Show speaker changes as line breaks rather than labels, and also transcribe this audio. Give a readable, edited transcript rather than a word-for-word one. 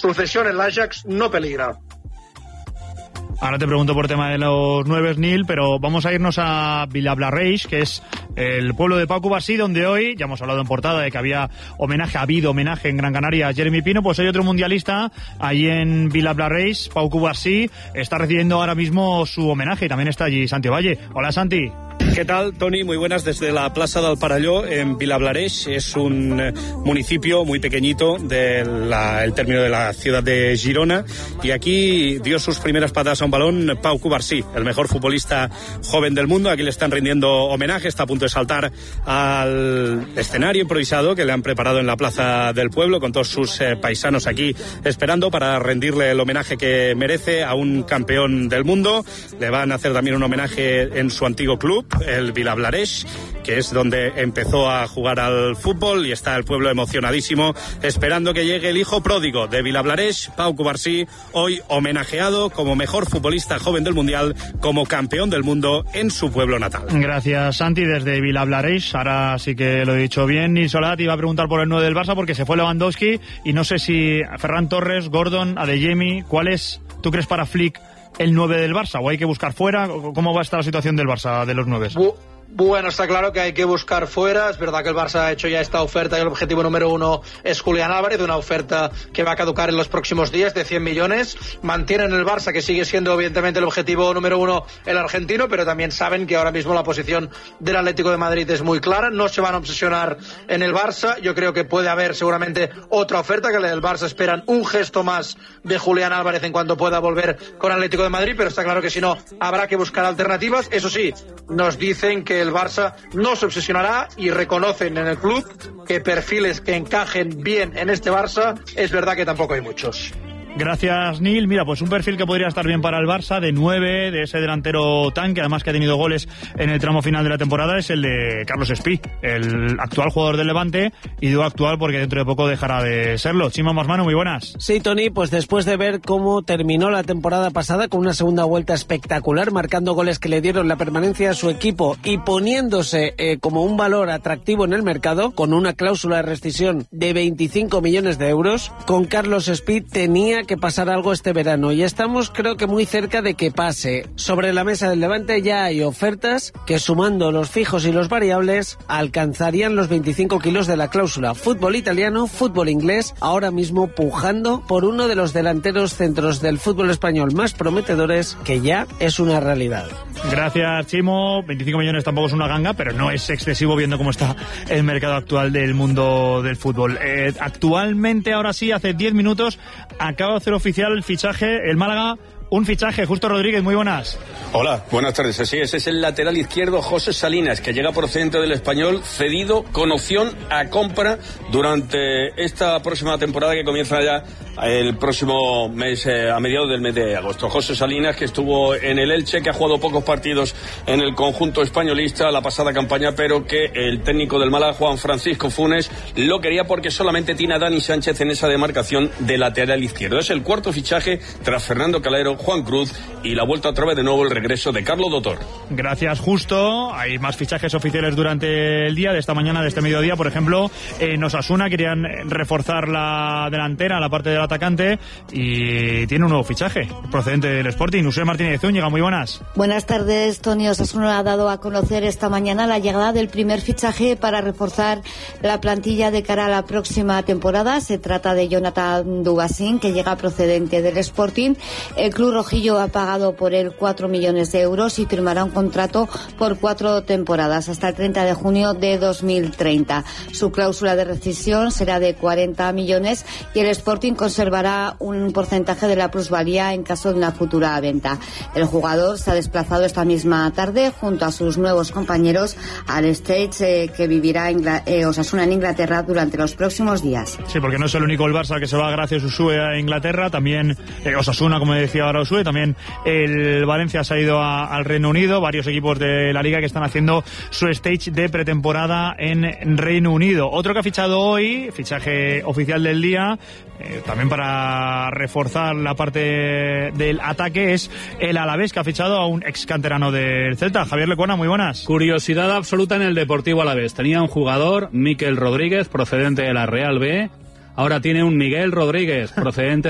sucesión en el Ajax no peligra.
Ahora te pregunto por tema de los 9, Nil, pero vamos a irnos a Vilablareix, que es el pueblo de Pau Cubarsí, donde hoy, ya hemos hablado en portada de que ha habido homenaje en Gran Canaria a Jeremy Pino, pues hay otro mundialista allí en Vilablareix. Pau Cubarsí está recibiendo ahora mismo su homenaje y también está allí Santi Valle. Hola, Santi.
¿Qué tal, Toni? Muy buenas desde la Plaza del Parelló en Vilablareix. Es un municipio muy pequeñito del término de la ciudad de Girona, y aquí dio sus primeras patadas a un balón Pau Cubarsí, el mejor futbolista joven del mundo. Aquí le están rindiendo homenaje, está a punto de saltar al escenario improvisado que le han preparado en la Plaza del Pueblo, con todos sus paisanos aquí esperando para rendirle el homenaje que merece a un campeón del mundo. Le van a hacer también un homenaje en su antiguo club, el Vilablareix, que es donde empezó a jugar al fútbol, y está el pueblo emocionadísimo esperando que llegue el hijo pródigo de Vilablareix, Pau Cubarsí, hoy homenajeado como mejor futbolista joven del mundial, como campeón del mundo en su pueblo natal.
Gracias, Santi, desde Vilablareix. Ahora sí que lo he dicho bien. Nil Solá te iba a preguntar por el 9 del Barça, porque se fue Lewandowski, y no sé si Ferran Torres, Gordon, Adeyemi, ¿cuál es, tú crees, para Flick el 9 del Barça? ¿O hay que buscar fuera? ¿Cómo va a estar la situación del Barça, de los 9?
Bueno, está claro que hay que buscar fuera. Es verdad que el Barça ha hecho ya esta oferta y el objetivo número 1 es Julián Álvarez, una oferta que va a caducar en los próximos días, de 100 millones. Mantienen el Barça, que sigue siendo evidentemente el objetivo número 1 el argentino, pero también saben que ahora mismo la posición del Atlético de Madrid es muy clara. No se van a obsesionar en el Barça. Yo creo que puede haber seguramente otra oferta, que el Barça esperan un gesto más de Julián Álvarez en cuanto pueda volver con Atlético de Madrid, pero está claro que si no, habrá que buscar alternativas. Eso sí, nos dicen que el Barça no se obsesionará, y reconocen en el club que perfiles que encajen bien en este Barça, es verdad que tampoco hay muchos.
Gracias, Nil. Mira, pues un perfil que podría estar bien para el Barça, de 9, de ese delantero tanque, además que ha tenido goles en el tramo final de la temporada, es el de Carlos Espí, el actual jugador del Levante, y digo actual porque dentro de poco dejará de serlo. Chimo Masmano, muy buenas.
Sí, Toni, pues después de ver cómo terminó la temporada pasada con una segunda vuelta espectacular, marcando goles que le dieron la permanencia a su equipo y poniéndose como un valor atractivo en el mercado, con una cláusula de rescisión de 25 millones de euros, con Carlos Espí tenía que pasar algo este verano, y estamos, creo que muy cerca de que pase. Sobre la mesa del Levante ya hay ofertas que, sumando los fijos y los variables, alcanzarían los 25 kilos de la cláusula. Fútbol italiano, fútbol inglés, ahora mismo pujando por uno de los delanteros centros del fútbol español más prometedores, que ya es una realidad.
Gracias, Chimo. 25 millones tampoco es una ganga, pero no es excesivo viendo cómo está el mercado actual del mundo del fútbol. Actualmente, ahora sí, hace 10 minutos, acaba de hacer oficial el fichaje, el Málaga. Un fichaje, Justo Rodríguez, muy buenas.
Hola, buenas tardes. Así es el lateral izquierdo José Salinas, que llega procedente del Español, cedido con opción a compra durante esta próxima temporada, que comienza ya el próximo mes, a mediados del mes de agosto. José Salinas, que estuvo en el Elche, que ha jugado pocos partidos en el conjunto españolista la pasada campaña, pero que el técnico del Málaga, Juan Francisco Funes, lo quería porque solamente tiene a Dani Sánchez en esa demarcación de lateral izquierdo. Es el cuarto fichaje tras Fernando Calero, Juan Cruz, y la vuelta otra vez de nuevo el regreso de Carlos Dotor.
Gracias, Justo. Hay más fichajes oficiales durante el día, de esta mañana, de este mediodía. Por ejemplo, en Osasuna querían reforzar la delantera, la parte del atacante, y tiene un nuevo fichaje procedente del Sporting. Usé Martínez Zúñiga, muy buenas.
Buenas tardes, Toni. Osasuna ha dado a conocer esta mañana la llegada del primer fichaje para reforzar la plantilla de cara a la próxima temporada. Se trata de Jonathan Dubasín, que llega procedente del Sporting. El club rojillo ha pagado por él 4 millones de euros y firmará un contrato por 4 temporadas hasta el 30 de junio de 2030. Su cláusula de rescisión será de 40 millones y el Sporting conservará un porcentaje de la plusvalía en caso de una futura venta. El jugador se ha desplazado esta misma tarde junto a sus nuevos compañeros al Stage, que vivirá Osasuna en Inglaterra durante los próximos días.
Sí, porque no es el único el Barça que se va gracias a Usue a Inglaterra, también Osasuna, como decía ahora Usue, también el Valencia se ha ido al Reino Unido, varios equipos de la Liga que están haciendo su stage de pretemporada en Reino Unido. Otro que ha fichado hoy, fichaje oficial del día, también para reforzar la parte del ataque, es el Alavés, que ha fichado a un ex canterano del Celta. Javier Lecuona, muy buenas.
Curiosidad absoluta en el Deportivo Alavés. Tenía un jugador, Mikel Rodríguez, procedente de la Real B. Ahora tiene un Miguel Rodríguez, procedente